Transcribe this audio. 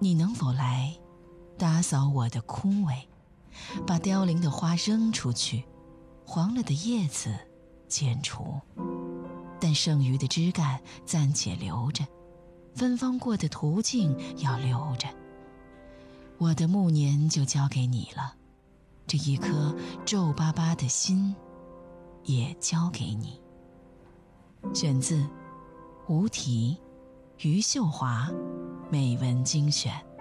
你能否来打扫我的枯萎，把凋零的花扔出去，黄了的叶子剪除，但剩余的枝干暂且留着，芬芳过的途径要留着。我的暮年就交给你了，这一颗皱巴巴的心也交给你。选自吴题，余秀华，美文精选。